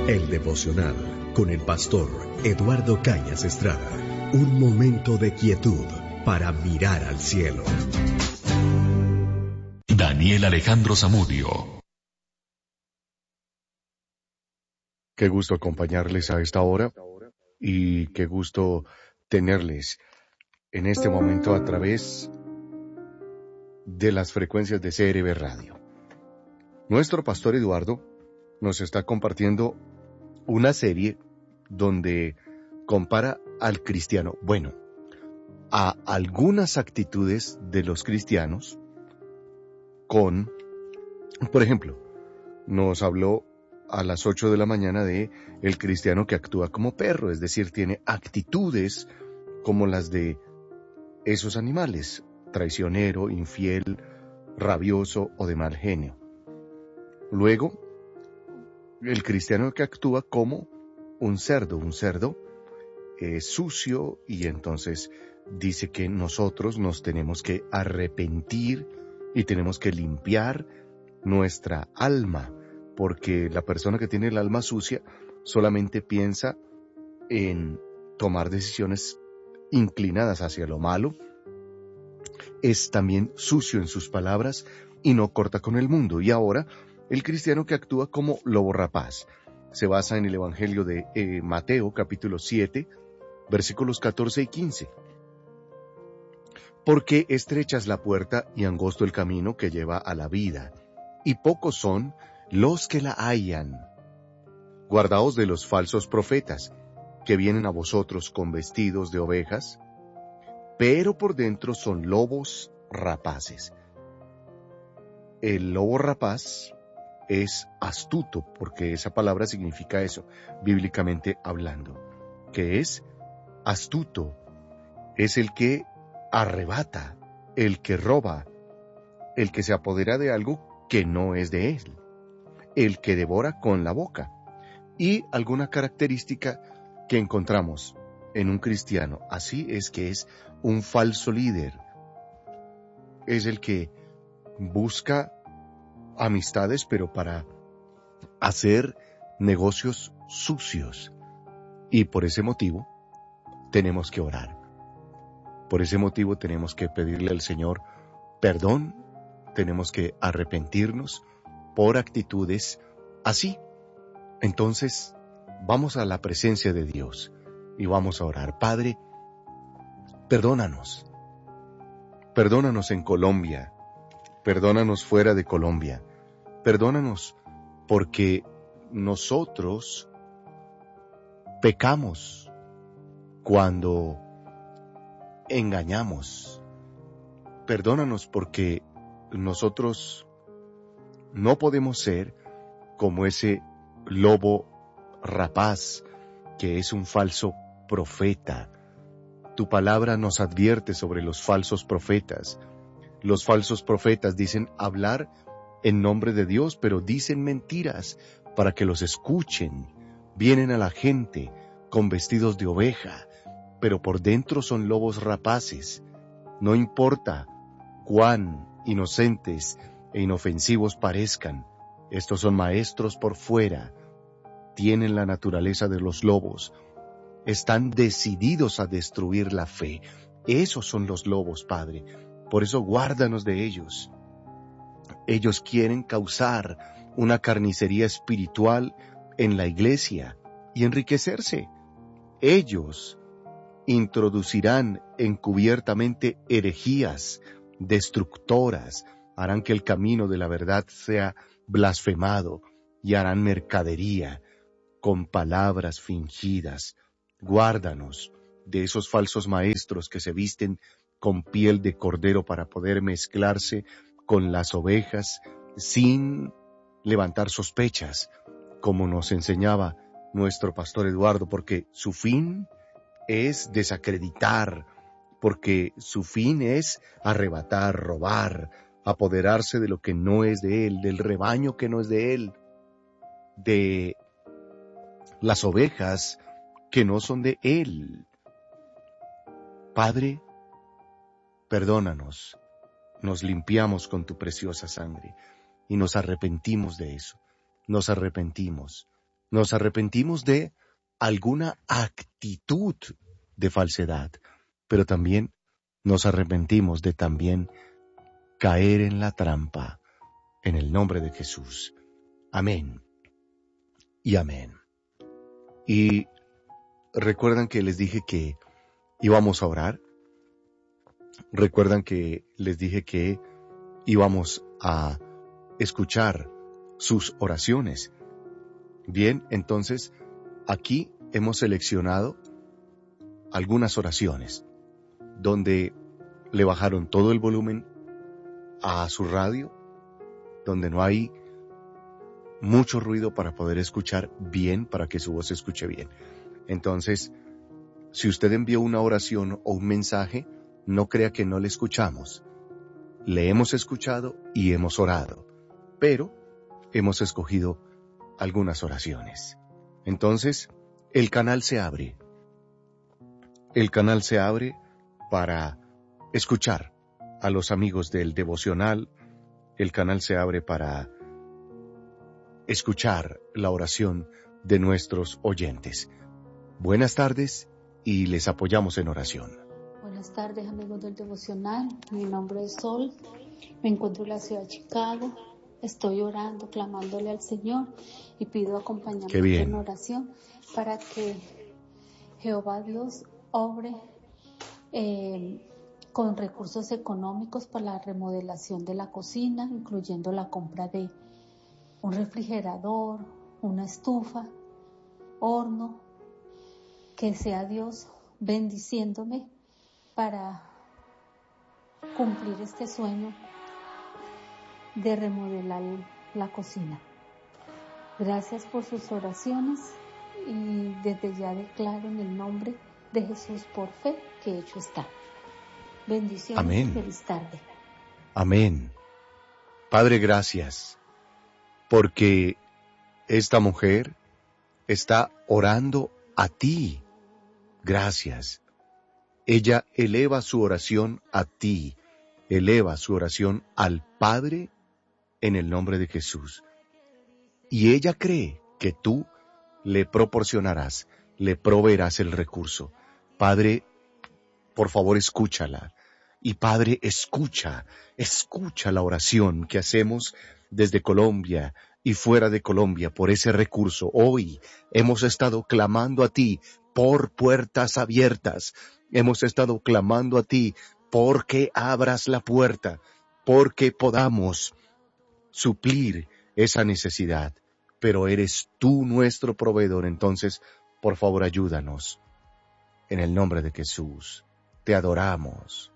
El devocional con el pastor Eduardo Cañas Estrada. Un momento de quietud para mirar al cielo. Daniel Alejandro Zamudio. Qué gusto acompañarles a esta hora y qué gusto tenerles en este momento a través de las frecuencias de CRB Radio. Nuestro pastor Eduardo nos está compartiendo una serie donde compara al cristiano, a algunas actitudes de los cristianos con, por ejemplo, nos habló a las 8 de la mañana de el cristiano que actúa como perro, es decir, tiene actitudes como las de esos animales, traicionero, infiel, rabioso o de mal genio. Luego, el cristiano que actúa como un cerdo es sucio y entonces dice que nosotros nos tenemos que arrepentir y tenemos que limpiar nuestra alma, porque la persona que tiene el alma sucia solamente piensa en tomar decisiones inclinadas hacia lo malo, es también sucio en sus palabras y no corta con el mundo. Y ahora, el cristiano que actúa como lobo rapaz se basa en el Evangelio de Mateo, capítulo 7, versículos 14 y 15. Porque estrecha es la puerta y angosto el camino que lleva a la vida, y pocos son los que la hallan. Guardaos de los falsos profetas, que vienen a vosotros con vestidos de ovejas, pero por dentro son lobos rapaces. El lobo rapaz es astuto, porque esa palabra significa eso, bíblicamente hablando, que es astuto, es el que arrebata, el que roba, el que se apodera de algo que no es de él, el que devora con la boca. Y alguna característica que encontramos en un cristiano, así es que es un falso líder, es el que busca amistades, pero para hacer negocios sucios. Y por ese motivo tenemos que orar. Por ese motivo tenemos que pedirle al Señor perdón, tenemos que arrepentirnos por actitudes así. Entonces, vamos a la presencia de Dios y vamos a orar. Padre, perdónanos. Perdónanos en Colombia. Perdónanos fuera de Colombia. Perdónanos porque nosotros pecamos cuando engañamos. Perdónanos porque nosotros no podemos ser como ese lobo rapaz que es un falso profeta. Tu palabra nos advierte sobre los falsos profetas. Los falsos profetas dicen hablar en nombre de Dios, pero dicen mentiras para que los escuchen. Vienen a la gente con vestidos de oveja, pero por dentro son lobos rapaces. No importa cuán inocentes e inofensivos parezcan, estos son maestros por fuera, tienen la naturaleza de los lobos, están decididos a destruir la fe. Esos son los lobos, Padre. Por eso guárdanos de ellos. Ellos quieren causar una carnicería espiritual en la iglesia y enriquecerse. Ellos introducirán encubiertamente herejías destructoras, harán que el camino de la verdad sea blasfemado y harán mercadería con palabras fingidas. Guárdanos de esos falsos maestros que se visten con piel de cordero para poder mezclarse con las ovejas sin levantar sospechas, como nos enseñaba nuestro pastor Eduardo, porque su fin es desacreditar, porque su fin es arrebatar, robar, apoderarse de lo que no es de él, del rebaño que no es de él, de las ovejas que no son de él. Padre, perdónanos, nos limpiamos con tu preciosa sangre y nos arrepentimos de eso, nos arrepentimos. Nos arrepentimos de alguna actitud de falsedad, pero también nos arrepentimos de también caer en la trampa, en el nombre de Jesús. Amén y amén. Y recuerdan que les dije que íbamos a orar. Recuerdan que les dije que íbamos a escuchar sus oraciones. Bien, entonces aquí hemos seleccionado algunas oraciones donde le bajaron todo el volumen a su radio, donde no hay mucho ruido para poder escuchar bien, para que su voz se escuche bien. Entonces, si usted envió una oración o un mensaje, no crea que no le escuchamos. Le hemos escuchado y hemos orado, pero hemos escogido algunas oraciones. Entonces, el canal se abre. El canal se abre para escuchar a los amigos del devocional. El canal se abre para escuchar la oración de nuestros oyentes. Buenas tardes y les apoyamos en oración. Buenas tardes, amigos del devocional. Mi nombre es Sol. Me encuentro en la ciudad de Chicago. Estoy orando, clamándole al Señor y pido acompañamiento en oración para que Jehová Dios obre con recursos económicos para la remodelación de la cocina, incluyendo la compra de un refrigerador, una estufa, horno. Que sea Dios bendiciéndome para cumplir este sueño de remodelar la cocina. Gracias por sus oraciones y desde ya declaro en el nombre de Jesús por fe que hecho está. Bendiciones. Amén. Y feliz tarde. Amén. Padre, gracias, porque esta mujer está orando a ti. Gracias. Ella eleva su oración a ti, eleva su oración al Padre en el nombre de Jesús. Y ella cree que tú le proporcionarás, le proveerás el recurso. Padre, por favor, escúchala. Y Padre, escucha la oración que hacemos desde Colombia y fuera de Colombia por ese recurso. Hoy hemos estado clamando a ti por puertas abiertas. Hemos estado clamando a ti porque abras la puerta, porque podamos suplir esa necesidad. Pero eres tú nuestro proveedor, entonces, por favor, ayúdanos. En el nombre de Jesús, te adoramos.